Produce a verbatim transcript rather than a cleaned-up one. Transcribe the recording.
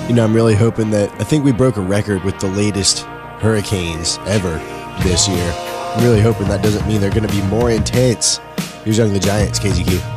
You know, I'm really hoping that, I think we broke a record with the latest hurricanes ever this year. I'm really hoping that doesn't mean they're going to be more intense. Here's Young the Giants, K Z Q.